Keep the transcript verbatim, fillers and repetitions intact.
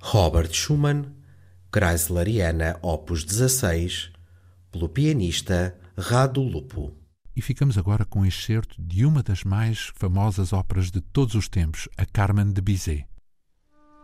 Robert Schumann, Kreisleriana Opus dezasseis, pelo pianista Radu Lupo. E ficamos agora com um excerto de uma das mais famosas óperas de todos os tempos, a Carmen de Bizet.